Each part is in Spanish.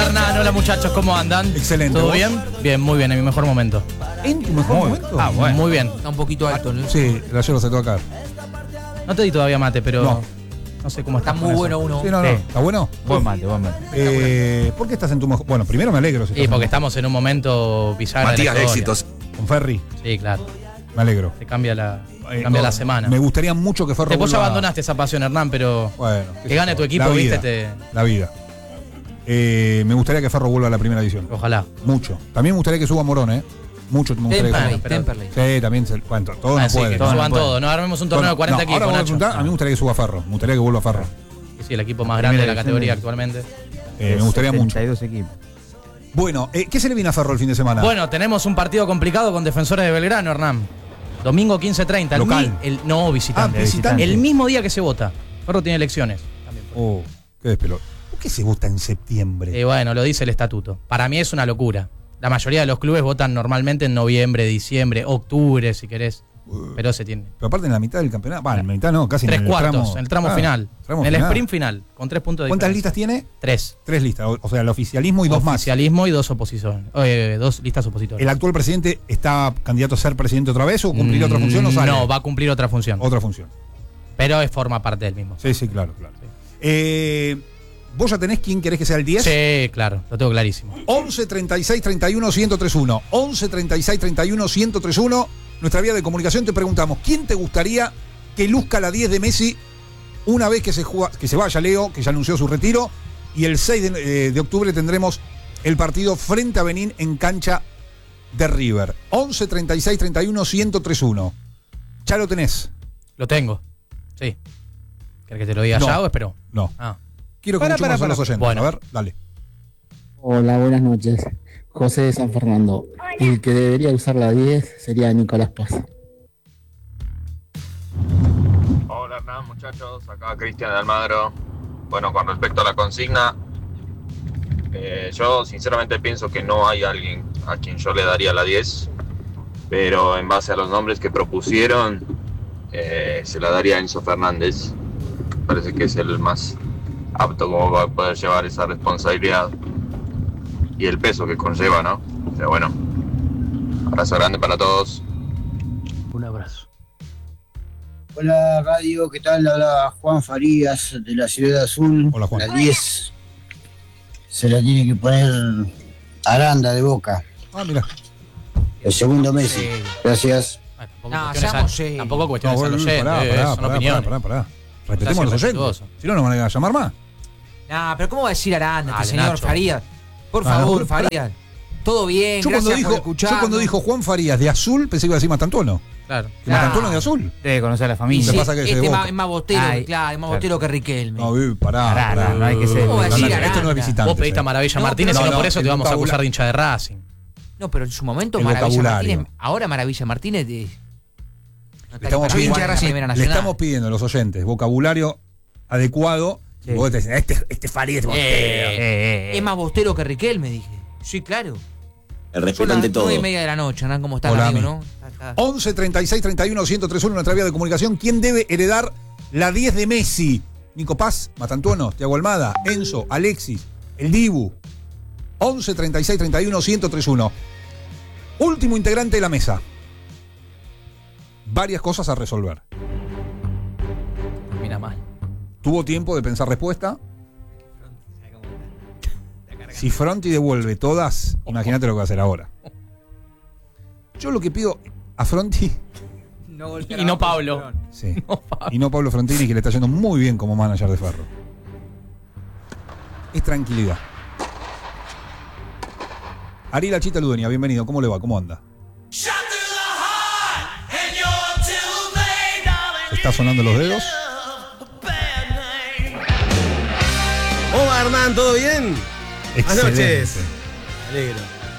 Hola Hernán, hola muchachos, ¿cómo andan? Excelente. ¿Todo ¿vos? bien? Bien, muy bien, en mi mejor momento. ¿En tu mejor momento? Ah, bueno. Muy bien. Está un poquito alto, ¿no? Sí, el ayer se te va a caer. No te di todavía mate, pero no sé cómo Está estás muy con bueno eso. uno. Sí, no. ¿Está bueno? Buen mate. ¿Por qué estás en tu mejor? Bueno, primero me alegro. Si Sí, estás porque en- estamos en un momento bizarro. Matías, éxitos. Con Ferry, Sí, claro. me alegro. Te cambia la No, la semana. Me gustaría mucho que Ferro Después ya vuelva- abandonaste esa pasión, Hernán, pero Bueno, qué que sé gane yo. tu equipo, La vida, viste, La vida. Me gustaría que Ferro vuelva a la primera división. ojalá. Mucho. También me gustaría que suba Morón, ¿eh? Mucho me gustaría que Temperley, suba. Temperley. Sí, también. Bueno, todo no Así puede. que Todo no suban puede. todo. No armemos un torneo de 40 Bueno, ahora equipos, vamos a Nacho. preguntar, a mí me gustaría que suba Ferro. Me gustaría que vuelva Ferro. Sí, el equipo más grande de la categoría actualmente. Me gustaría mucho. 72 equipos. Bueno, ¿qué se le viene a Ferro el fin de semana? Bueno, tenemos un partido complicado con Defensores de Belgrano, Hernán. Domingo 15:30. Local. No, visitante. Ah, visitante. El mismo día que se vota. Ferro tiene elecciones. También. Oh, qué despelot. ¿Por qué se vota en septiembre? Bueno, lo dice el estatuto. Para mí es una locura. La mayoría de los clubes votan normalmente en noviembre, diciembre, octubre, si querés. Pero se tiene. Pero aparte en la mitad del campeonato. Bueno, en la mitad no, casi Tres en el cuartos, tramo. en el tramo Ah, final. tramo En el final. sprint final, con 3 puntos de ¿Cuántas diferencia. listas tiene? 3. 3 listas. O sea, el oficialismo y dos más. Oficialismo y 2 oposiciones. 2 listas opositoras. ¿El actual presidente está candidato a ser presidente otra vez o cumplirá otra función o sale? No, va a cumplir otra función. Otra función. Pero forma parte del mismo. Sí, claro. ¿Vos ya tenés quién querés que sea el 10? Sí, claro, lo tengo clarísimo. 11 36 31 1031. 11 36 31 1031. Nuestra vía de comunicación te preguntamos, ¿quién te gustaría que luzca la 10 de Messi una vez que se vaya Leo, que ya anunció su retiro? Y el 6 de octubre tendremos el partido frente a Benín en cancha de River. 11 36 31 1031. ¿Ya lo tenés? Lo tengo. Sí. ¿Querés que te lo diga No. ya o espero? No. Ah. Quiero que escuchemos a los oyentes. Bueno. A ver, dale. Hola, buenas noches. José de San Fernando. El que debería usar la 10 sería Nicolás Paz. Hola Hernán, muchachos, acá Cristian de Almagro. Bueno, con respecto a la consigna, yo sinceramente pienso que no hay alguien a quien yo le daría la 10, pero en base a los nombres que propusieron, se la daría a Enzo Fernández. Parece que es el más apto como para poder llevar esa responsabilidad y el peso que conlleva, ¿no? Pero bueno, abrazo grande para todos. Un abrazo. Hola Radio, ¿qué tal? Habla Juan Farías de la Ciudad Azul. Hola, Juan. La 10 se la tiene que poner Aranda de Boca. Ah, mira. El segundo Messi. Gracias. Bueno, No, cuestiones seamos a- serios. tampoco cuestiones a los oyentes, son opiniones. Pará. Respetemos a los Seas oyentes. respetuoso. Si no, nos van a llamar más. Nah, pero ¿cómo va a decir Aranda, Dale, señor Nacho. Farías? Por Ah, favor, no, Farías. Todo bien, Yo gracias cuando, por escuchar. dijo Juan Farías de azul, pensé que iba a decir Mastantuono. Claro. Que Mastantuono es de azul. Debe conocer a la familia. Sí. pasa que es de este Boca. es más bostero, Ay, claro, es más claro. bostero que Riquelme. No, pará. No hay que ser. ¿Cómo va a decir Esto no es Aranda? visitante. Vos pediste a Maravilla No, Martínez pero- y no no, por eso el te vamos a vocabulario. acusar de hincha de Racing. No, pero en su momento El Maravilla vocabulario. Martínez, ahora Maravilla Martínez no está Estamos ni para pidiendo- hincha de Racing Primera Le Nacional. estamos pidiendo a los oyentes vocabulario adecuado. Sí. Y vos te decís, este Farías es bostero. Es más bostero que Riquelme, dije. Sí, claro. El Son respeto las ante todo. 9:30 de la noche, ¿no? ¿Cómo está Hola, el amigo, Ami. no? Está. 11 36 31 1031, nuestra vía de comunicación. ¿Quién debe heredar la 10 de Messi? Nico Paz, Matantuono, Thiago Almada, Enzo, Alexis, el Dibu. 11 36 31 1031. Último integrante de la mesa. Varias cosas a resolver. Termina mal. Tuvo tiempo de pensar respuesta. Si Fronti devuelve todas, imagínate lo que va a hacer ahora. Yo lo que pido a Fronti, Y no Pablo. sí, y no Pablo Frontini, que le está yendo muy bien como manager de Ferro, es tranquilidad. Ariel Achita Ludueña, bienvenido. ¿Cómo le va? ¿Cómo anda? ¿Está sonando los dedos? Hola Hernán, ¿todo bien? Buenas noches. Me alegro.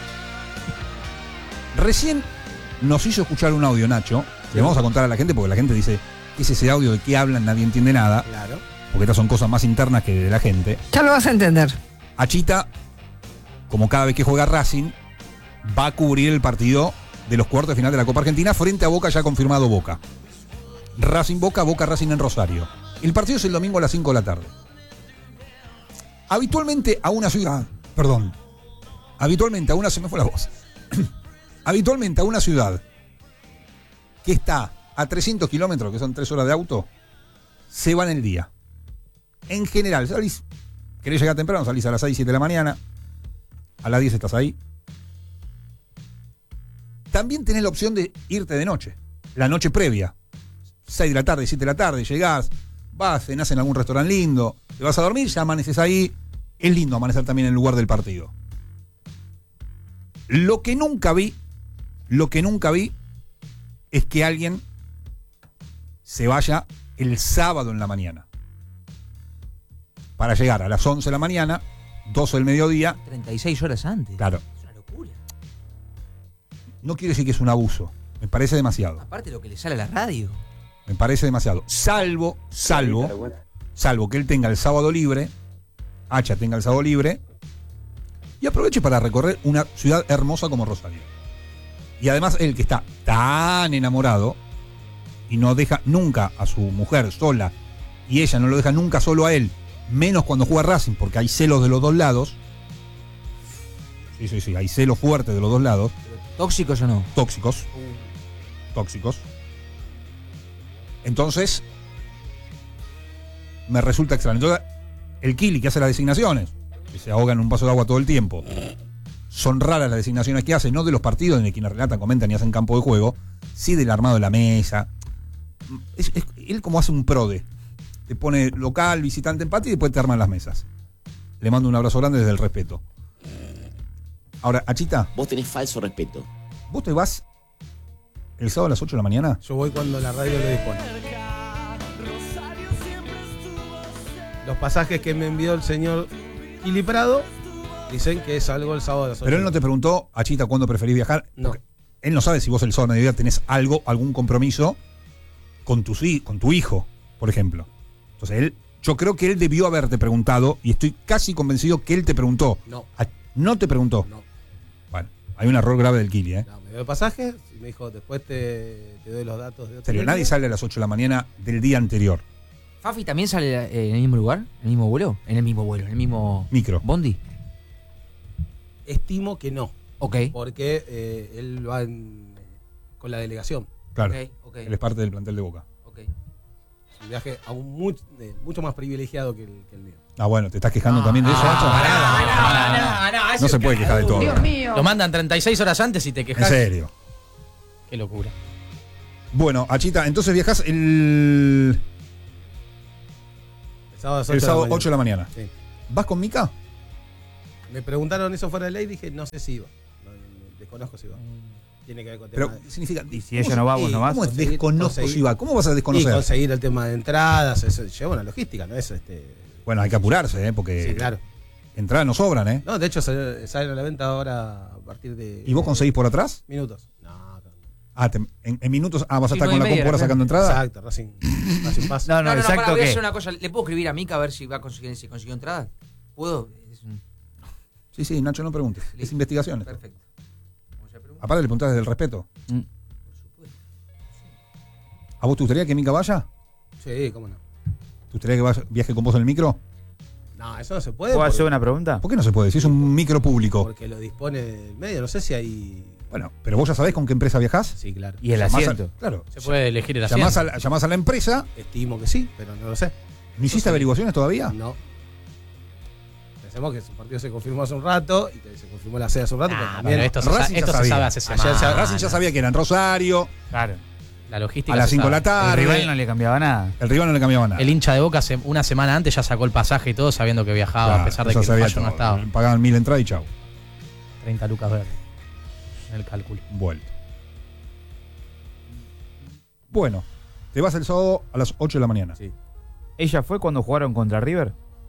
Recién nos hizo escuchar un audio, Nacho. Le vamos a contar a la gente porque la gente dice, ¿qué es ese audio? ¿De qué hablan? Nadie entiende nada. Claro. Porque estas son cosas más internas que de la gente. Ya lo vas a entender. Achita, como cada vez que juega Racing, va a cubrir el partido de los cuartos de final de la Copa Argentina frente a Boca, ya confirmado Boca. Racing Boca, Boca Racing en Rosario. El partido es el domingo a las 5 de la tarde. Habitualmente a una ciudad Perdón. Habitualmente a una... Se me fue la voz. Habitualmente a una ciudad que está a 300 kilómetros, que son 3 horas de auto, se va en el día. En general, salís, querés llegar temprano, salís a las 6, 7 de la mañana, a las 10 estás ahí. También tenés la opción de irte de noche, la noche previa. 6 de la tarde, 7 de la tarde, llegás, vas, cenás en algún restaurante lindo, te vas a dormir, ya amaneces ahí. Es lindo amanecer también en el lugar del partido. Lo que nunca vi es que alguien se vaya el sábado en la mañana. Para llegar a las 11 de la mañana, 12 del mediodía. 36 horas antes. Claro. Es una locura. No quiere decir que es un abuso. Me parece demasiado. Aparte lo que le sale a la radio. Me parece demasiado. Salvo que él tenga el sábado libre, Hacha tenga el sábado libre, y aproveche para recorrer una ciudad hermosa como Rosario. Y además él que está tan enamorado y no deja nunca a su mujer sola, y ella no lo deja nunca solo a él, menos cuando juega Racing, porque hay celos de los dos lados. Sí, hay celos fuertes de los dos lados. ¿Tóxicos o no? Tóxicos. Entonces, me resulta extraño. Entonces, el Kili que hace las designaciones, que se ahoga en un vaso de agua todo el tiempo, son raras las designaciones que hace, no de los partidos ni de quienes relatan, comentan y hacen campo de juego, sí del armado de la mesa. Él como hace un PRODE, te pone local, visitante, empate y después te arman las mesas. Le mando un abrazo grande desde el respeto. Ahora, Achita, Vos tenés falso respeto. ¿vos te vas el sábado a las 8 de la mañana? Yo voy cuando la radio lo dispone. Los pasajes que me envió el señor Kili Prado dicen que salgo el sábado a las 8. Pero él no te preguntó, Achita, ¿cuándo preferís viajar? No. Porque él no sabe si vos el sábado a mediodía tenés algún compromiso con tu hijo, por ejemplo. Entonces yo creo que él debió haberte preguntado, y estoy casi convencido que él te preguntó. No. ¿No te preguntó? No. Bueno, hay un error grave del Kili, ¿eh? No, me dio el pasaje y me dijo, después te doy los datos de otro. Serio, nadie sale a las 8 de la mañana del día anterior. ¿Fafi también sale en el mismo lugar? ¿En el mismo vuelo? En el mismo Micro. bondi. Estimo que no. Ok. Porque él va con la delegación. Claro. Ok. Él es parte del plantel de Boca. Ok. Un viaje aún mucho más privilegiado que el mío. Ah, bueno, ¿te estás quejando también de eso, Hacha? No se puede quejar de todo. Dios mío. Lo mandan 36 horas antes y te En quejas. serio. Qué locura. Bueno, Achita, entonces viajás el sábado 8 de la mañana. Sí. ¿Vas con Mica? Me preguntaron eso fuera de ley y dije, no sé si iba. No, desconozco si iba. Tiene que ver con Pero tema de... significa. Y si ella no va, vos no vas. ¿Cómo es desconozco si va? ¿Cómo vas a Y desconocer? conseguir el tema de entradas, eso lleva una logística, ¿no? Eso, Bueno, hay que apurarse, porque sí, claro. entradas no sobran, ¿eh? No, de hecho salen a la venta ahora a partir de... ¿Y vos conseguís por atrás? Minutos. No. Ah, en minutos. Ah, vas a Sí, estar con la 9:30, computadora sacando entrada. Exacto, Racing Pass. No, exacto pará, voy a que. hacer una cosa. ¿Le puedo escribir a Mica a ver si si consiguió entrada? ¿Puedo? Sí, Nacho, no preguntes. Es Listo. investigación. Perfecto. Como ya pregunté. Aparte le preguntás desde el respeto. Por supuesto. ¿A vos te gustaría que Mica vaya? Sí, cómo no. ¿Te gustaría que viaje con vos en el micro? No, eso no se puede. ¿Puedo porque- hacer una pregunta? ¿Por qué no se puede? Si es un micro público. Porque lo dispone el medio. No sé si hay... Bueno, pero vos ya sabés con qué empresa viajás. Sí, claro. Y el Llamás asiento. claro. Se puede elegir el asiento. Llamás a la empresa. Estimo que sí, pero no lo sé. ¿No hiciste averiguaciones todavía? No. Pensemos que su partido se confirmó hace un rato y que se confirmó la sede hace un rato. pero también Bueno, esto Racing ya se sabía. sabe hace Ayer semanas. Racing ya sabía que era en Rosario, Claro. La logística a las se 5 de la sabe. El tarde. rival no le cambiaba nada. El rival no le cambiaba nada. El hincha de Boca una semana antes ya sacó el pasaje y todo sabiendo que viajaba, Claro, a pesar de ya que el sabía fallo no todo. estaba. Pagaban 1000 entradas y chau. 30 lucas verdes. En el cálculo. Vuelto. Bueno, te vas el sábado a las 8 de la mañana. Sí. ¿Ella fue cuando jugaron contra River?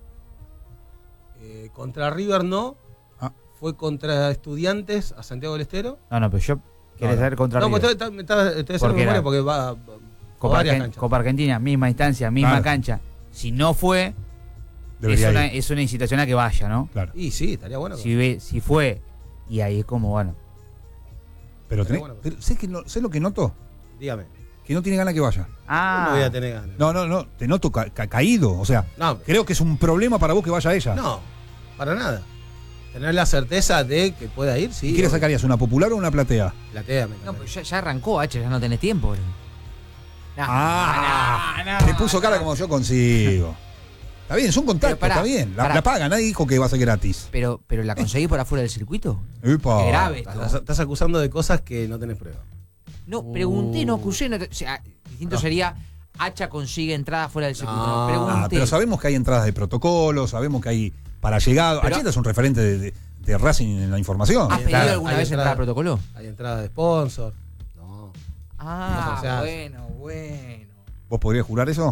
Contra River no. Ah. Fue contra Estudiantes a Santiago del Estero. No, pero yo quería No, saber contra No, River. pues estoy haciendo Porque memoria era porque va Copa, varias canchas. Copa Argentina, misma instancia, misma Claro. cancha. Si no fue, Debería ir. es una incitación a que vaya, ¿no? Claro. Y sí, estaría bueno. Si fue, y ahí es como, bueno. Pero, Pero bueno, pero ¿sabes lo que noto? Dígame. Que no tiene ganas que vaya. No voy a tener ganas. No, te noto caído. O sea, No, creo que es un problema para vos que vaya ella. no, para nada. tener la certeza de que pueda ir, sí. ¿Y qué le sacarías, una popular o una platea? Platea, me No, encantaría. pues ya arrancó, H, ya no tenés tiempo. Le puso cara como yo consigo. Está bien, es un contacto, Pero pará, está bien. La pará. paga, nadie dijo que va a ser gratis. Pero la conseguís por afuera del circuito. Epa. Qué grave esto. Estás acusando de cosas que no tenés prueba. No, pregunté, no acusé. O sea, distinto sería Hacha consigue entrada fuera del circuito. No, pregunté. Pero sabemos que hay entradas de protocolo, sabemos que hay para llegado. Pero- Acheta es un referente de Racing en la información. ¿Has pedido alguna hay vez entrada a protocolo? Hay entrada de sponsor. No. Ah, No se hace. bueno. ¿Vos podrías jurar eso?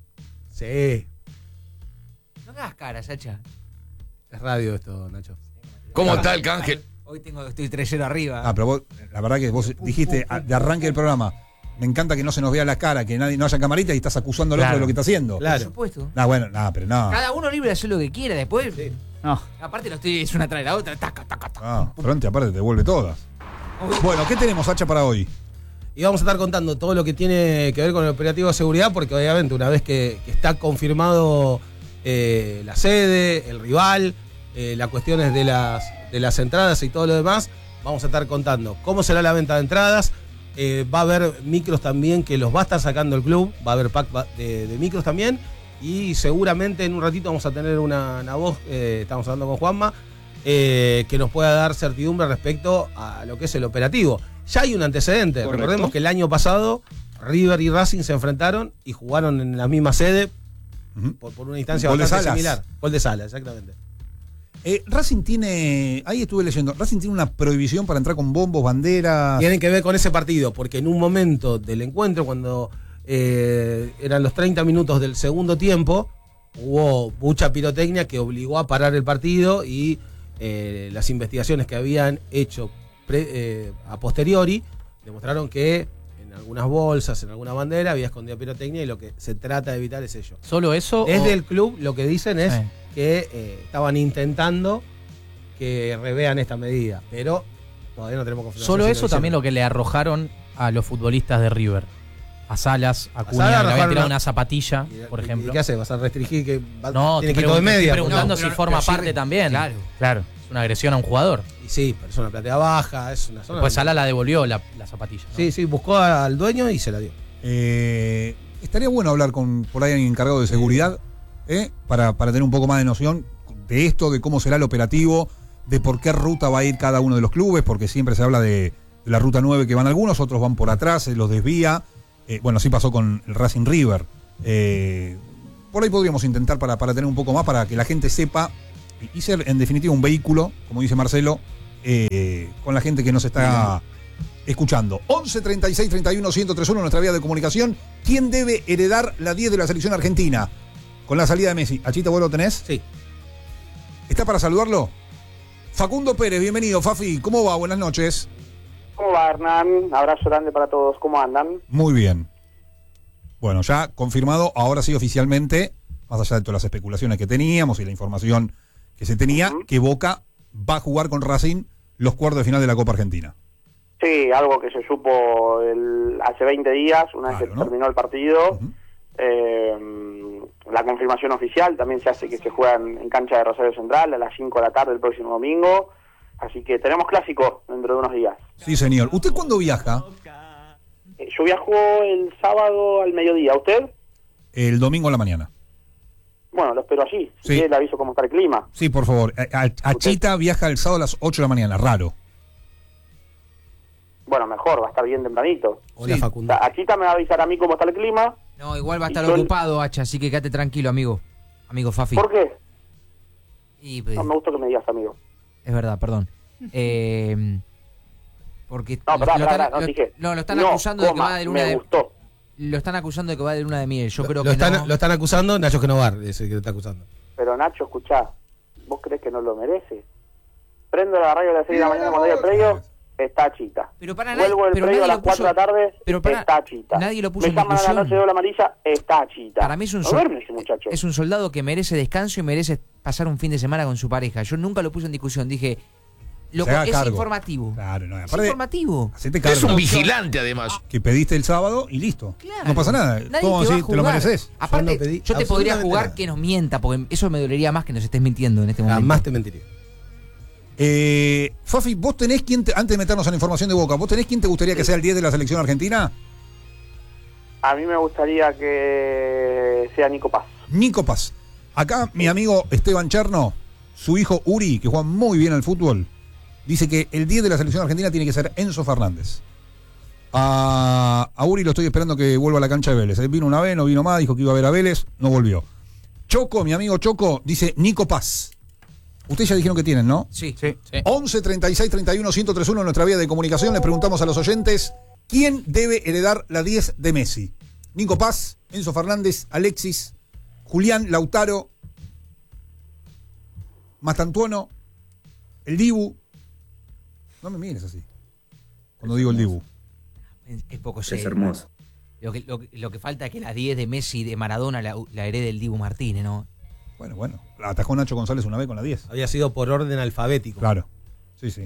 Sí. No me hagas caras, Hacha. Es radio esto, Nacho. ¿Cómo está el cángel? Hoy estoy 3-0 arriba. Ah, pero vos, la verdad que vos dijiste de arranque del programa, me encanta que no se nos vea la cara, que nadie no haya camarita y estás acusando al otro Claro. de lo que está haciendo. Por Claro. supuesto. No, bueno, pero no. Cada uno libre de hacer lo que quiera. Después, No. aparte es una trae la otra. Taca, taca, taca. Ah, Fronte aparte te devuelve todas. Bueno, ¿qué tenemos, Hacha, para hoy? Y vamos a estar contando todo lo que tiene que ver con el operativo de seguridad, porque obviamente una vez que está confirmado la sede, el rival, las cuestiones de las entradas y todo lo demás, vamos a estar contando cómo será la venta de entradas. Va a haber micros también que los va a estar sacando el club, va a haber pack de micros también, y seguramente en un ratito vamos a tener una voz, estamos hablando con Juanma, que nos pueda dar certidumbre respecto a lo que es el operativo. Ya hay un antecedente. Correcto. Recordemos que el año pasado River y Racing se enfrentaron y jugaron en la misma sede Ujú. por una instancia Gol de bastante Salas. similar. Gol de Sala, exactamente. Racing tiene, ahí estuve leyendo, Racing tiene una prohibición para entrar con bombos, banderas. Tienen que ver con ese partido, porque en un momento del encuentro, cuando eran los 30 minutos del segundo tiempo, hubo mucha pirotecnia que obligó a parar el partido y las investigaciones que habían hecho a posteriori demostraron que en algunas bolsas, en alguna bandera, había escondida pirotecnia y lo que se trata de evitar es ello. ¿Solo eso? Desde o- el club lo que dicen es Sí. que estaban intentando que revean esta medida, pero todavía no tenemos confirmación. Solo si eso lo también hicieron. lo que le arrojaron a los futbolistas de River. A Salas, a Cunha, Salas le habían arrojaron tirado una- una zapatilla, ¿Y- por y ejemplo. qué hace? ¿Vas a restringir que No, tiene te que ir todo de media? estoy preguntando No, si pero- forma pero sí, parte también. Claro. Claro. Es una agresión a un jugador. Y sí, pero es una platea baja, es una zona. Pues Salas la devolvió la zapatilla. ¿no? Sí, buscó al dueño y se la dio. Estaría bueno hablar por ahí alguien encargado de seguridad, para tener un poco más de noción de esto, de cómo será el operativo, de por qué ruta va a ir cada uno de los clubes, porque siempre se habla de la ruta 9 que van algunos, otros van por atrás, se los desvía. Bueno, así pasó con el Racing River. Por ahí podríamos intentar para tener un poco más, para que la gente sepa y ser en definitiva un vehículo, como dice Marcelo, con la gente que nos está escuchando. 11 36 31 1031, nuestra vía de comunicación. ¿Quién debe heredar la 10 de la selección argentina? Con la salida de Messi. Achita, ¿vos lo tenés? Sí. ¿Está para saludarlo? Facundo Pérez, bienvenido, Fafi. ¿Cómo va? Buenas noches. ¿Cómo va, Hernán? Abrazo grande para todos. ¿Cómo andan? Muy bien. Bueno, ya confirmado, ahora sí oficialmente, más allá de todas las especulaciones que teníamos y la información que se tenía, que Boca va a jugar con Racing los cuartos de final de la Copa Argentina. Sí, algo que se supo hace 20 días, una vez Claro, que ¿no? terminó el partido. Ujú. La confirmación oficial también se hace que se juegan en cancha de Rosario Central a las 5 de la tarde el próximo domingo. Así que tenemos clásico dentro de unos días. Sí, señor. ¿Usted cuándo viaja? Yo viajo el sábado al mediodía. ¿Usted? El domingo a la mañana. Bueno, lo espero allí. Si Sí. quiere, le aviso cómo está el clima. Sí, por favor. Achita viaja el sábado a las 8 de la mañana. Raro. Bueno, mejor, va a estar bien tempranito. Hola, Sí. Facundo. Achita me va a avisar a mí cómo está el clima. No, igual va a estar Y yo- ocupado, Hacha, así que quédate tranquilo, amigo. Amigo Fafi. ¿Por qué? Y, pues, No me gusta que me digas, amigo. es verdad, perdón. Porque No, lo no dije. lo están No, acusando de que coma, va de luna me de gustó. lo están acusando de que va de luna de miel. Yo creo Lo que están, no. lo están acusando, Nacho Genovar es el que lo está acusando. Pero Nacho, escuchá, ¿vos crees que no lo merece? Prendo la radio a las 6 de la mañana cuando hay el predio, está Chita. Pero para Vuelvo del pero predio a nadie las lo puso- 4 de la tarde, pero para- está Chita. nadie lo puso Me en llaman a la discusión. noche de la amarilla, está Chita. Para mí es un no sol- duerme ese muchacho. Es un soldado que merece descanso y merece pasar un fin de semana con su pareja. Yo nunca lo puse en discusión. Dije, Se haga es cargo. informativo. Claro, no. Es Aparte, informativo. hacete cargo. Es un vigilante, además. Que pediste el sábado y listo. Claro. No pasa nada. Nadie Todo te va a así, te lo juzgar. mereces. Aparte, Yo no pedí yo te podría absolutamente jugar nada. que nos mienta, porque eso me dolería más que nos estés mintiendo en este momento. Jamás te mentiría. Fafi, ¿vos tenés antes de meternos en la información de Boca, ¿vos tenés quién te gustaría que sea el 10 de la selección argentina? A mí me gustaría que sea Nico Paz. Nico Paz. Acá mi amigo Esteban Cherno, su hijo Uri, que juega muy bien al fútbol, dice que el 10 de la selección argentina tiene que ser Enzo Fernández. A Uri lo estoy esperando que vuelva a la cancha de Vélez. Él vino una vez, no vino más, dijo que iba a ver a Vélez, no volvió. Choco, mi amigo Choco, dice Nico Paz. Ustedes ya dijeron que tienen, ¿no? Sí. 11 36 31 1031 en nuestra vía de comunicación. Les preguntamos a los oyentes quién debe heredar la 10 de Messi. Nico Paz, Enzo Fernández, Alexis, Julián, Lautaro, Mastantuono, el Dibu. No me mires así cuando digo el Dibu. Es poco Es serio. hermoso. Lo que falta es que la 10 de Messi y de Maradona la herede el Dibu Martínez, ¿no? Bueno. La atajó Nacho González una vez con la 10. Había sido por orden alfabético. Claro. Sí.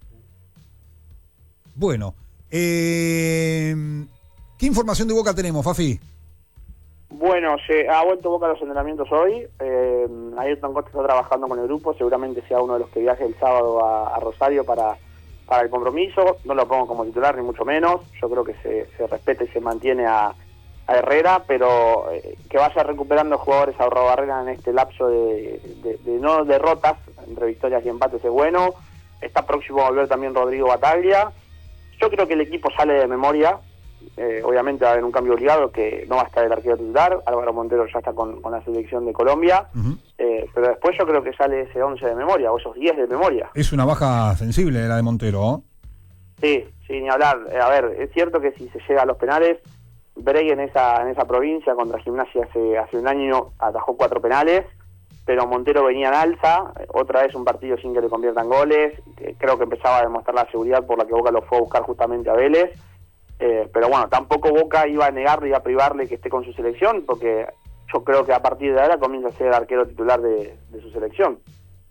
Bueno. ¿Qué información de Boca tenemos, Fafi? Bueno, ha vuelto Boca a los entrenamientos hoy. Ayrton Costa está trabajando con el grupo. Seguramente sea uno de los que viaje el sábado a Rosario para el compromiso. No lo pongo como titular, ni mucho menos. Yo creo que se respeta y se mantiene a Herrera, pero que vaya recuperando jugadores a Barrera en este lapso de no derrotas, entre victorias y empates es bueno. Está próximo a volver también Rodrigo Bataglia. Yo creo que el equipo sale de memoria. Obviamente va a haber un cambio obligado, que no va a estar el arquero titular. Álvaro Montero ya está con la selección de Colombia. Pero después yo creo que sale ese 11 de memoria, o esos 10 de memoria. Es una baja sensible la de Montero, ¿no? Sí, ni hablar. A ver, es cierto que si se llega a los penales, Bray en esa provincia contra Gimnasia hace un año atajó 4 penales, pero Montero venía en alza, otra vez un partido sin que le conviertan goles. Creo que empezaba a demostrar la seguridad por la que Boca lo fue a buscar justamente a Vélez. Pero bueno, tampoco Boca iba a negarle y a privarle que esté con su selección, porque yo creo que a partir de ahora comienza a ser el arquero titular de su selección.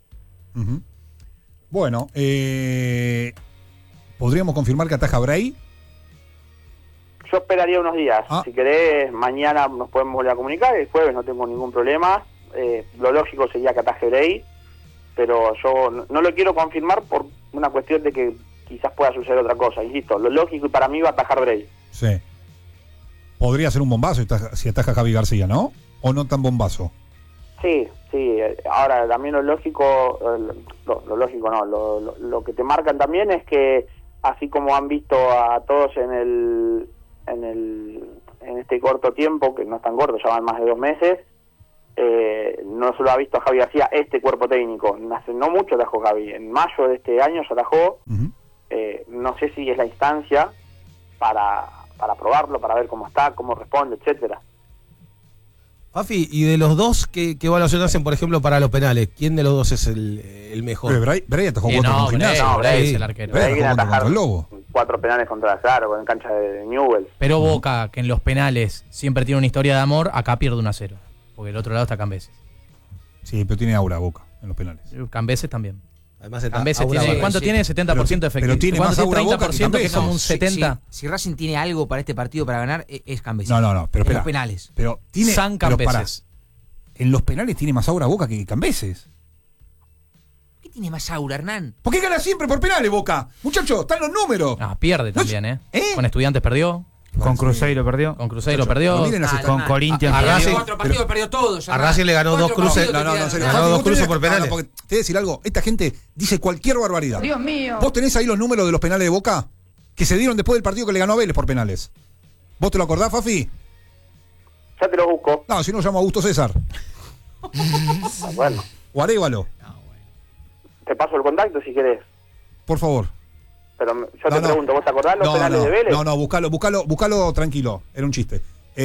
Bueno, ¿podríamos confirmar que ataja Bray? Yo esperaría unos días. Si querés, mañana nos podemos volver a comunicar. El jueves no tengo ningún problema. Lo lógico sería que ataje Bray, pero yo no lo quiero confirmar por una cuestión de que quizás pueda suceder otra cosa. Insisto, lo lógico y para mí va a atajar Bray. Sí. Podría ser un bombazo si ataja Javi García, ¿no? ¿O no tan bombazo? Sí. Ahora, también lo lógico, lo que te marcan también es que, así como han visto a todos en este corto tiempo, que no es tan corto, ya van más de 2 meses, no solo ha visto a Javi García este cuerpo técnico. Hace no mucho atajó Javi. En mayo de este año se atajó. No sé si es la instancia para probarlo, para ver cómo está, cómo responde, etcétera. Fafi, y de los dos, ¿qué evaluación hacen, por ejemplo, para los penales? ¿Quién de los dos es el mejor? Bray atajó 4 con Gimnasia. Bray es el arquero. Bray viene a contra atajar el Lobo. 4 penales contra en cancha de Newell's. Pero Boca, que en los penales siempre tiene una historia de amor, acá pierde 1-0. Porque el otro lado está Cambeses. Sí, pero tiene aura Boca en los penales. Cambeses también. Además Cambeses tiene, ¿cuánto tiene? 70% de efectividad. Pero tiene más aura Boca que 30%, que es como un Cambeses. 70%. Si Racing tiene algo para este partido para ganar, es Cambeses. No, pero en espera. los penales. Pero tiene San pero pará, Cambeses. en los penales tiene más aura Boca que Cambeses. ¿Qué tiene más aura, Hernán? ¿Por qué gana siempre por penales Boca? Muchachos, están los números. Pierde también, Con Estudiantes perdió. Con Cruzeiro perdió. Con Cruzeiro perdió. miren las Con Corinthians a Racing, 4 partidos perdió todos. a Racing le ganó 2 cruces. No, en serio. Ganó Fafi, 2 vos cruces tenés- por penales. porque te voy a decir algo. Esta gente dice cualquier barbaridad. Dios mío. ¿Vos tenés ahí los números de los penales de Boca? Que se dieron después del partido que le ganó a Vélez por penales. ¿Vos te lo acordás, Fafi? Ya te lo busco. No, si no llamo a Augusto César. Bueno, O Arévalo. te paso el contacto si querés. Por favor. Pero yo te pregunto, ¿vos te acordás los penales de Vélez? No, buscalo tranquilo. Era un chiste.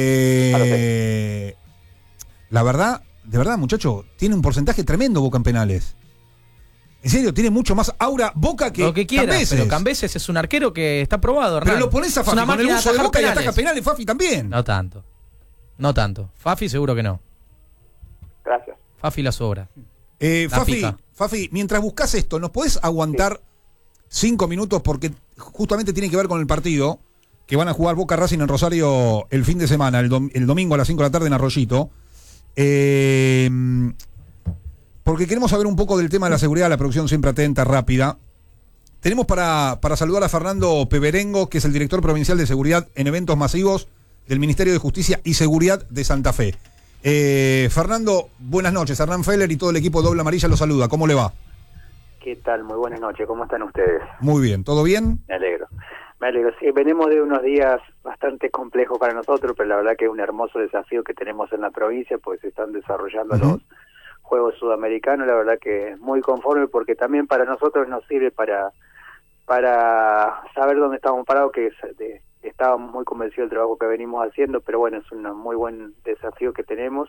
La verdad, de verdad, muchacho, tiene un porcentaje tremendo Boca en penales. En serio, tiene mucho más aura Boca que Lo que quieras, Cambeses. pero Cambeses es un arquero que está probado, Hernán. Pero lo pones a Es Fafi una con el máquina de uso de atajar Boca y penales. ataca penales, Fafi también. No tanto. Fafi seguro que no. Gracias. Fafi la sobra. Fafi, mientras buscas esto, ¿nos podés aguantar 5 minutos? Porque justamente tiene que ver con el partido que van a jugar Boca Racing en Rosario el fin de semana, el domingo a las 5 de la tarde en Arroyito. porque queremos saber un poco del tema de la seguridad, la producción siempre atenta, rápida. Tenemos para saludar a Fernando Peberengo, que es el director provincial de seguridad en eventos masivos del Ministerio de Justicia y Seguridad de Santa Fe. Fernando, buenas noches. Hernán Feller y todo el equipo de Doble Amarilla lo saluda. ¿Cómo le va? ¿Qué tal? Muy buenas noches. ¿Cómo están ustedes? Muy bien. ¿Todo bien? Me alegro. Me alegro. Sí, venimos de unos días bastante complejos para nosotros, pero la verdad que es un hermoso desafío que tenemos en la provincia, pues se están desarrollando los Juegos Sudamericanos. La verdad que muy conforme, porque también para nosotros nos sirve para saber dónde estamos parados, que estábamos muy convencidos del trabajo que venimos haciendo, pero bueno, es un muy buen desafío que tenemos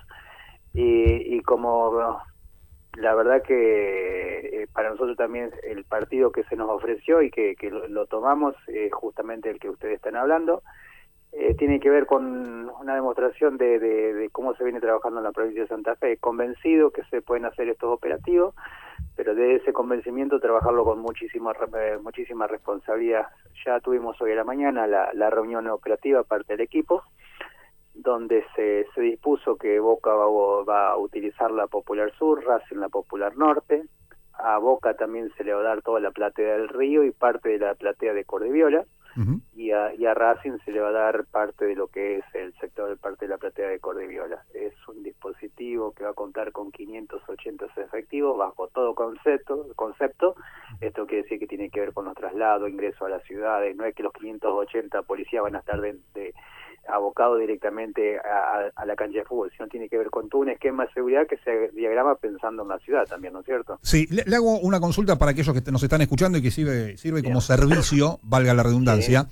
y como la verdad que para nosotros también el partido que se nos ofreció y que lo tomamos, justamente el que ustedes están hablando, tiene que ver con una demostración de cómo se viene trabajando en la provincia de Santa Fe. Convencido que se pueden hacer estos operativos, pero de ese convencimiento trabajarlo con muchísima responsabilidad. Ya tuvimos hoy a la mañana la reunión operativa, parte del equipo, donde se dispuso que Boca va a utilizar la Popular Sur, Racing la Popular Norte. A Boca también se le va a dar toda la platea del Río y parte de la platea de Cordiviola. Y a Racing se le va a dar parte de lo que es el sector de parte de la platea de Cordiviola. Es un dispositivo que va a contar con 580 efectivos bajo todo concepto. Esto quiere decir que tiene que ver con los traslados, ingresos a las ciudades. No es que los 580 policías van a estar abocados directamente a la cancha de fútbol, sino tiene que ver con todo un esquema de seguridad que se diagrama pensando en la ciudad también, ¿no es cierto? Sí, le hago una consulta para aquellos que nos están escuchando y que sirve como servicio, valga la redundancia.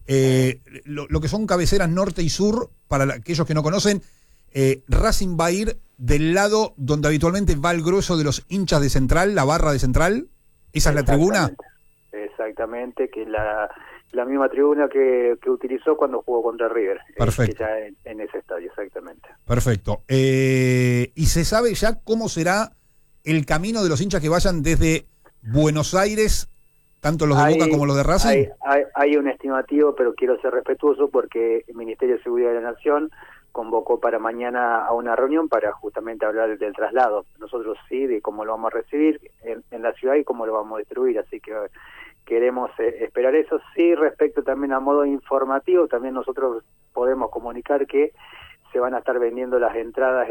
Lo que son cabeceras norte y sur, para aquellos que no conocen, Racing va a ir del lado donde habitualmente va el grueso de los hinchas de Central, la barra de Central. ¿Esa es la tribuna? Exactamente, que la misma tribuna que utilizó cuando jugó contra River. Perfecto. Ya en ese estadio, exactamente. Perfecto. ¿Y se sabe ya cómo será el camino de los hinchas que vayan desde Buenos Aires, tanto los de Boca como los de Racing? Hay un estimativo, pero quiero ser respetuoso porque el Ministerio de Seguridad de la Nación convocó para mañana a una reunión para justamente hablar del traslado. Nosotros sí, de cómo lo vamos a recibir en la ciudad y cómo lo vamos a distribuir, así que queremos esperar eso. Sí, respecto también a modo informativo, también nosotros podemos comunicar que se van a estar vendiendo las entradas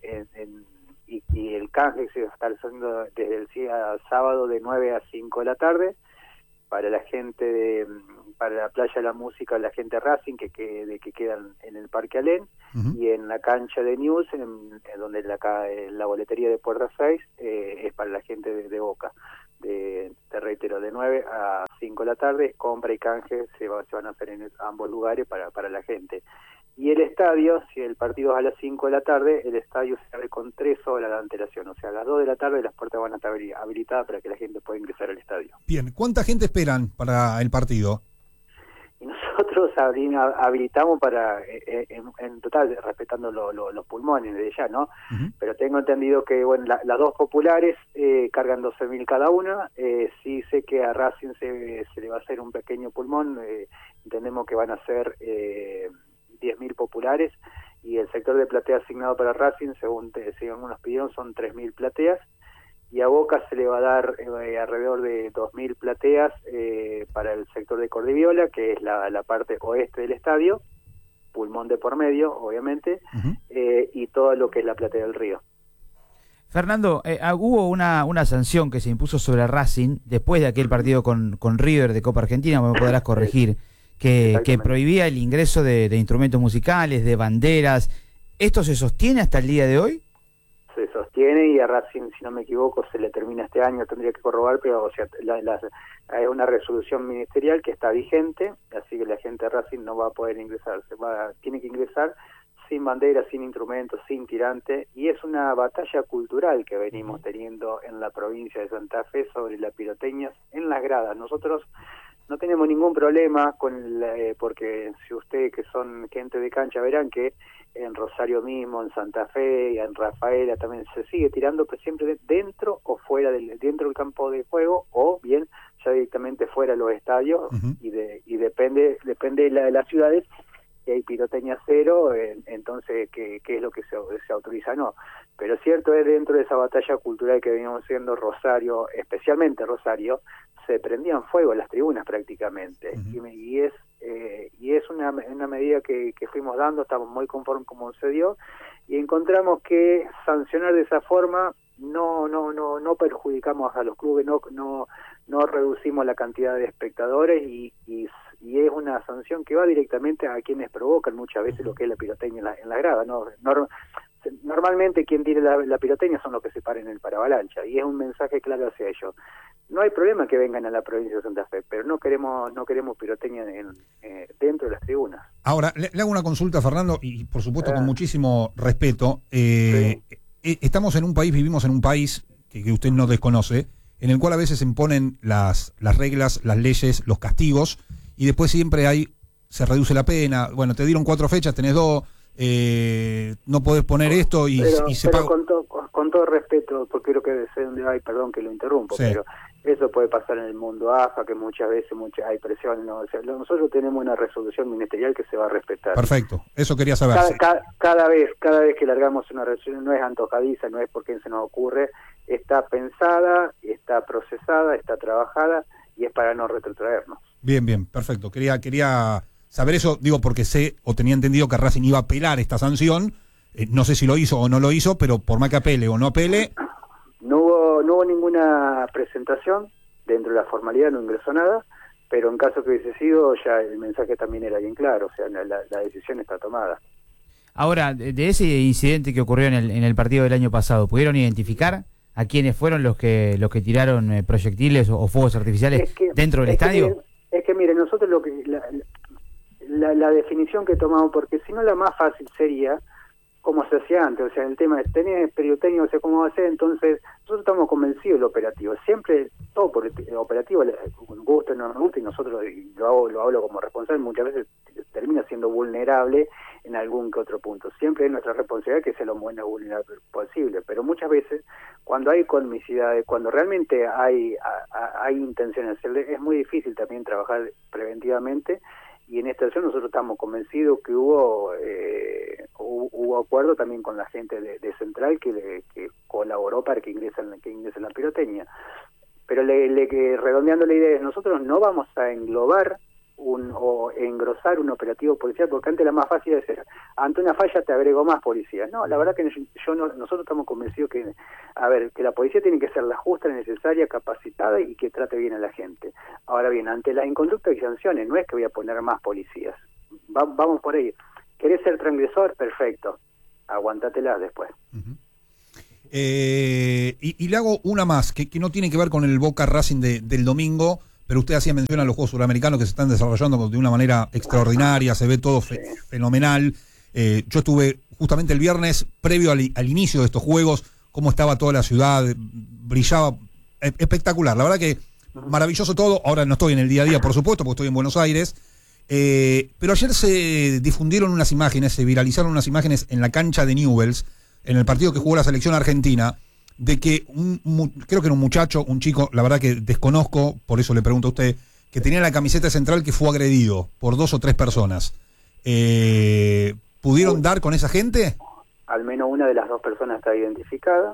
y el canje se va a estar haciendo desde el día sábado de 9 a 5 de la tarde para la gente para la Playa de la Música, la gente Racing que quedan en el Parque Alén, y en la cancha de News, en donde la boletería de Puerta 6 es para la gente de Boca. Te reitero, de 9 a 5 de la tarde, compra y canje se van a hacer en ambos lugares para la gente. Y el estadio, si el partido es a las 5 de la tarde, el estadio se abre con 3 horas de antelación. O sea, a las 2 de la tarde las puertas van a estar habilitadas para que la gente pueda ingresar al estadio. Bien, ¿cuánta gente esperan para el partido? Y nosotros habilitamos para, en total, respetando los pulmones de ya, ¿no? Pero tengo entendido que, bueno, las dos populares cargan 12.000 cada una. Sí sé que a Racing se le va a hacer un pequeño pulmón. Entendemos que van a ser 10.000 populares. Y el sector de platea asignado para Racing, según nos pidieron, son 3.000 plateas. Y a Boca se le va a dar alrededor de 2.000 plateas para el sector de Cordiviola, que es la parte oeste del estadio, pulmón de por medio, obviamente, y todo lo que es la platea del Río. Fernando, hubo una sanción que se impuso sobre Racing después de aquel partido con River de Copa Argentina, me podrás corregir, que prohibía el ingreso de instrumentos musicales, de banderas. ¿Esto se sostiene hasta el día de hoy? Se sostiene y a Racing, si no me equivoco, se le termina este año, tendría que corroborar, pero o sea, hay una resolución ministerial que está vigente, así que la gente de Racing no va a poder ingresar, tiene que ingresar sin bandera, sin instrumentos, sin tirante, y es una batalla cultural que venimos teniendo en la provincia de Santa Fe sobre las pirotecnias en las gradas. Nosotros no tenemos ningún problema porque si ustedes que son gente de cancha verán que en Rosario mismo, en Santa Fe y en Rafaela también se sigue tirando, pero siempre dentro o fuera dentro del campo de juego o bien ya directamente fuera de los estadios, y depende de las ciudades si hay pirotecnia cero, entonces ¿qué es lo que se autoriza? No. Pero cierto es, dentro de esa batalla cultural que veníamos haciendo, Rosario, especialmente Rosario, se prendían fuego en las tribunas prácticamente. Y es una medida que fuimos dando, estamos muy conformes como se dio, y encontramos que sancionar de esa forma no perjudicamos a los clubes, no reducimos la cantidad de espectadores y es una sanción que va directamente a quienes provocan muchas veces lo que es la pirotecnia en la grada. Normalmente quien tire la pirotecnia son los que se paran en el paravalancha, y es un mensaje claro hacia ellos. No hay problema que vengan a la provincia de Santa Fe, pero no queremos pirotecnia dentro de las tribunas. Ahora, le hago una consulta, Fernando, y por supuesto con muchísimo respeto. Estamos en un país, vivimos en un país que usted no desconoce, en el cual a veces se imponen las reglas, las leyes, los castigos, y después siempre se reduce la pena. Bueno, te dieron 4 fechas, tenés 2, no podés poner esto y se paga. Con todo respeto, porque creo que sé dónde hay, perdón que lo interrumpo, sí. Pero eso puede pasar en el mundo AFA, que muchas veces hay presión. ¿No? O sea, nosotros tenemos una resolución ministerial que se va a respetar. Perfecto, eso quería saber. Cada vez que largamos una resolución, no es antojadiza, no es porque se nos ocurre, está pensada, está procesada, está trabajada, y es para no retrotraernos. Bien, perfecto. Quería saber eso, digo, porque sé o tenía entendido que Racing iba a apelar esta sanción. No sé si lo hizo o no lo hizo, pero por más que apele o no apele... No hubo ninguna presentación, dentro de la formalidad no ingresó nada, pero en caso que hubiese sido, ya el mensaje también era bien claro, o sea, la decisión está tomada. Ahora, de ese incidente que ocurrió en el partido del año pasado, ¿pudieron identificar a quiénes fueron los que tiraron proyectiles o fuegos artificiales dentro del estadio? Es que miren, nosotros la definición que tomamos, porque si no la más fácil sería como se hacía antes, o sea, el tema de tener periodismo, o sea, cómo va a ser, entonces nosotros estamos convencidos del operativo, siempre todo por el operativo, guste o no nos guste, y nosotros lo hablo como responsable, muchas veces termina siendo vulnerable en algún que otro punto, siempre es nuestra responsabilidad que sea lo menos vulnerable posible, pero muchas veces cuando hay comicidades, cuando realmente hay intenciones, es muy difícil también trabajar preventivamente. Y en esta ocasión nosotros estamos convencidos que hubo acuerdo también con la gente de Central que colaboró para que ingresen la pirotecnia. Pero redondeando la idea, nosotros no vamos a englobar o engrosar un operativo policial, porque antes la más fácil es decir, ante una falla te agrego más policía. No, la verdad que nosotros estamos convencidos que la policía tiene que ser la justa, necesaria, capacitada y que trate bien a la gente. Ahora bien, ante la inconducta y sanciones, no es que voy a poner más policías. Vamos por ahí. ¿Querés ser transgresor? Perfecto. Aguántatela después. Uh-huh. Y le hago una más, que no tiene que ver con el Boca Racing del domingo, pero usted hacía mención a los Juegos Suramericanos que se están desarrollando de una manera extraordinaria, se ve todo fenomenal. Yo estuve justamente el viernes, previo al inicio de estos Juegos, cómo estaba toda la ciudad, brillaba, espectacular. La verdad que maravilloso todo. Ahora no estoy en el día a día, por supuesto, porque estoy en Buenos Aires. Pero ayer se difundieron unas imágenes, se viralizaron unas imágenes en la cancha de Newell's, en el partido que jugó la selección argentina, de que creo que era un muchacho, un chico, la verdad que desconozco, por eso le pregunto a usted, que tenía la camiseta Central, que fue agredido por 2 o 3 personas. ¿Pudieron dar con esa gente? Al menos una de las 2 personas está identificada,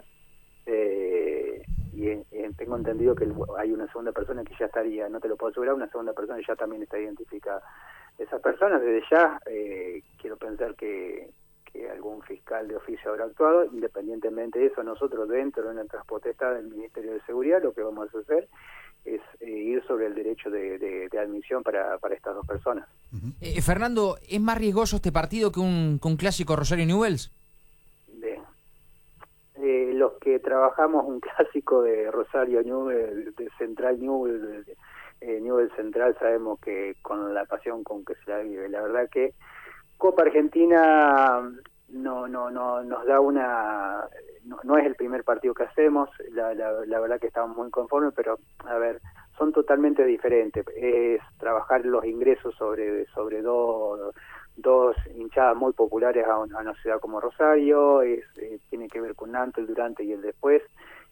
y tengo entendido que hay una segunda persona que ya estaría, no te lo puedo asegurar, una segunda persona que ya también está identificada. Esas personas, desde ya, quiero pensar que algún fiscal de oficio habrá actuado. Independientemente de eso, nosotros dentro de nuestras potestades del Ministerio de Seguridad lo que vamos a hacer es ir sobre el derecho de admisión para estas 2 personas. Uh-huh. Fernando, ¿es más riesgoso este partido que un clásico Rosario Newell's? Los que trabajamos un clásico de Rosario Newell's, de Central Newell's, Newell's Central, sabemos que con la pasión con que se la vive. La verdad que Copa Argentina no nos da no es el primer partido que hacemos, la verdad que estamos muy conformes, pero son totalmente diferentes. Es trabajar los ingresos sobre dos hinchadas muy populares a una ciudad como Rosario, tiene que ver con antes, el durante y el después,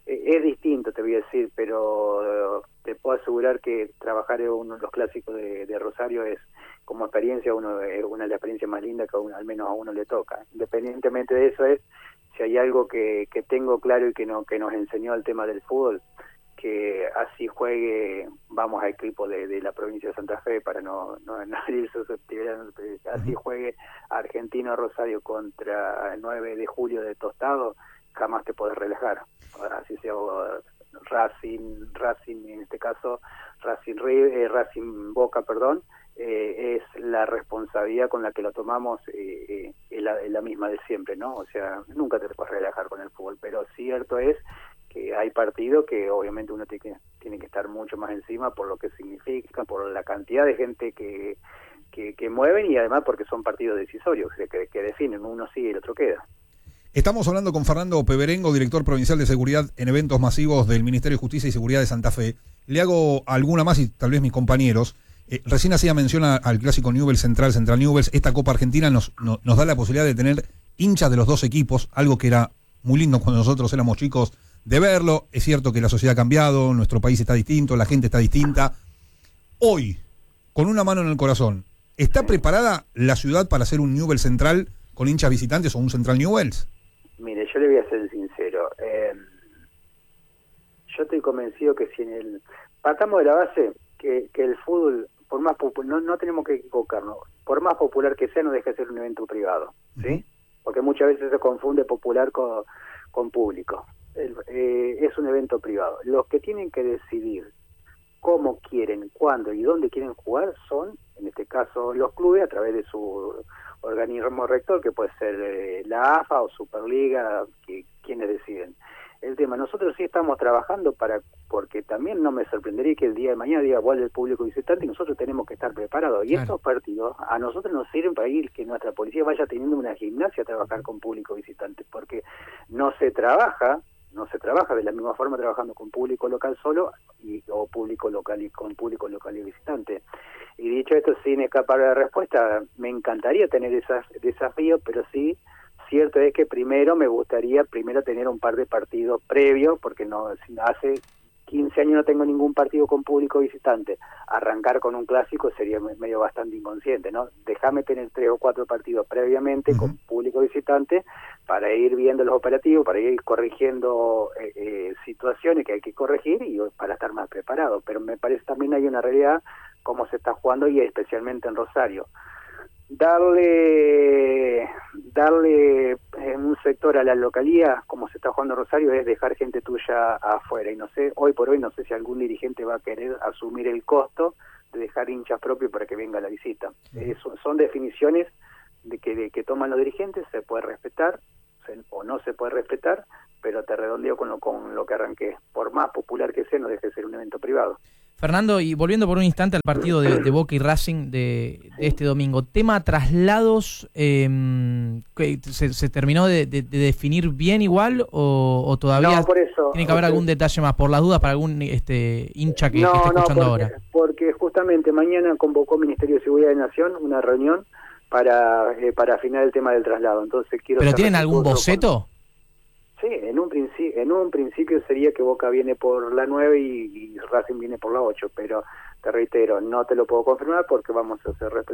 es distinto, te voy a decir, pero te puedo asegurar que trabajar en uno de los clásicos de Rosario es, como experiencia, es una de las experiencias más lindas que al menos a uno le toca. Independientemente de eso, si hay algo que tengo claro y que nos enseñó el tema del fútbol, que así juegue, vamos a equipo de la provincia de Santa Fe para no herir susceptibilidad, así juegue Argentino Rosario contra el 9 de julio de Tostado, jamás te podés relajar. Así sea Racing en este caso, Racing Boca, perdón, es la responsabilidad con la que lo tomamos, es la misma de siempre, ¿no? O sea, nunca te puedes relajar con el fútbol, pero cierto es que hay partidos que obviamente uno tiene que estar mucho más encima por lo que significa, por la cantidad de gente que mueven y además porque son partidos decisorios, que definen, uno sigue y el otro queda. Estamos hablando con Fernando Peberengo, director provincial de seguridad en eventos masivos del Ministerio de Justicia y Seguridad de Santa Fe. Le hago alguna más y tal vez mis compañeros. Recién hacía mención al clásico Newell's Central Newell's. Esta Copa Argentina nos da la posibilidad de tener hinchas de los dos equipos, algo que era muy lindo cuando nosotros éramos chicos de verlo. Es cierto que la sociedad ha cambiado, nuestro país está distinto, la gente está distinta. Hoy, con una mano en el corazón, ¿está preparada la ciudad para hacer un Newell's Central con hinchas visitantes o un Central Newell's? Mire, yo le voy a ser sincero. Yo estoy convencido que partamos de la base que el fútbol, por más no tenemos que equivocarnos, por más popular que sea, no deja de ser un evento privado, ¿sí? Porque muchas veces se confunde popular con público. Es un evento privado. Los que tienen que decidir cómo quieren, cuándo y dónde quieren jugar son, en este caso, los clubes a través de su organismo rector, que puede ser la AFA o Superliga, quienes deciden. El tema, nosotros sí estamos trabajando porque también no me sorprendería que el día de mañana diga vuelve el público visitante y nosotros tenemos que estar preparados. Y claro, estos partidos a nosotros nos sirven para ir, que nuestra policía vaya teniendo una gimnasia a trabajar con público visitante, porque no se trabaja de la misma forma trabajando con público local solo o público local y con público local y visitante. Y dicho esto, sin escapar de la respuesta, me encantaría tener esos desafíos, pero sí, cierto es que me gustaría tener un par de partidos previos, porque hace 15 años no tengo ningún partido con público visitante. Arrancar con un clásico sería medio bastante inconsciente, ¿no? Déjame tener 3 o 4 partidos previamente con público visitante para ir viendo los operativos, para ir corrigiendo situaciones que hay que corregir y para estar más preparado. Pero me parece también hay una realidad cómo se está jugando y especialmente en Rosario. Darle un sector a la localía, como se está jugando Rosario, es dejar gente tuya afuera. Y no sé, hoy por hoy no sé si algún dirigente va a querer asumir el costo de dejar hinchas propios para que venga la visita. Son definiciones que toman los dirigentes, se puede respetar o no se puede respetar, pero te redondeo con lo que arranqué. Por más popular que sea, no deje de ser un evento privado. Fernando, y volviendo por un instante al partido de Boca y Racing de este domingo, tema traslados, ¿se terminó de definir bien igual o todavía por eso, tiene que haber algún detalle más, por las dudas, para algún hincha que esté escuchando ahora? Porque justamente mañana convocó el Ministerio de Seguridad de Nación una reunión para afinar el tema del traslado. Entonces ¿Pero tienen algún boceto? Sí, en un principio sería que Boca viene por la 9 y Racing viene por la 8, pero te reitero, no te lo puedo confirmar porque vamos a hacer